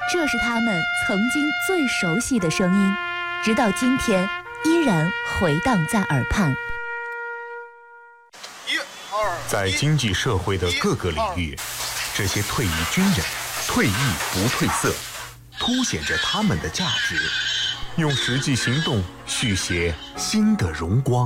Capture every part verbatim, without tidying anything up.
这是他们曾经最熟悉的声音，直到今天依然回荡在耳畔。 在经济社会的各个领域，这些退役军人退役不褪色，凸显着他们的价值，用实际行动续写新的荣光。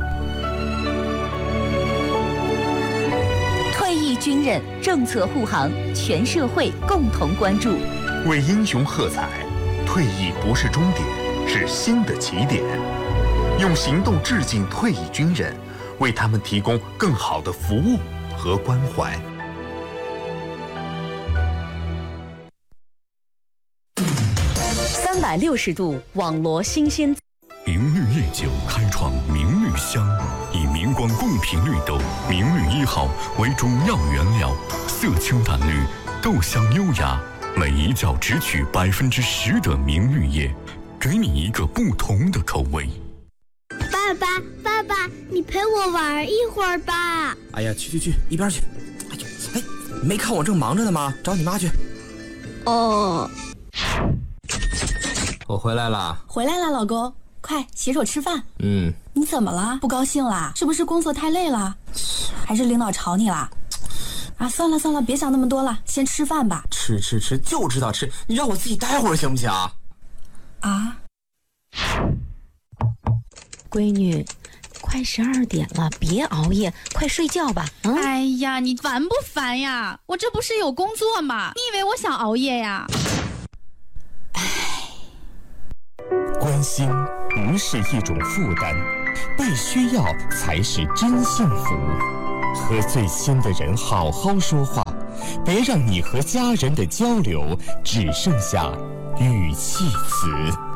退役军人政策护航，全社会共同关注。 为英雄喝彩，退役不是终点，是新的起点。用行动致敬退役军人，为他们提供更好的服务和关怀。 三百六十度网罗新鲜。 明绿夜酒开创明绿香，以明光贡品绿豆明绿一号为主要原料，色清淡绿，豆香优雅，每一角只取百分之十的明绿叶，给你一个不同的口味。 爸爸，爸爸，你陪我玩一会儿吧。 哎呀，去去去，一边去！哎呦，哎，没看我正忙着呢吗？找你妈去。 哦， 我回来了。 回来了，老公，快洗手吃饭。 嗯， 你怎么了？不高兴啦？是不是工作太累了？还是领导吵你啦？啊，算了算了，别想那么多了，先吃饭吧。 吃吃吃，就知道吃，你让我自己待会儿行不行？ 啊？ 闺女，快十二点了，别熬夜，快睡觉吧。嗯、 哎呀，你烦不烦呀？我这不是有工作吗？你以为我想熬夜呀？ 哎， 关心不是一种负担，被需要才是真幸福。和最亲的人好好说话，别让你和家人的交流只剩下语气词。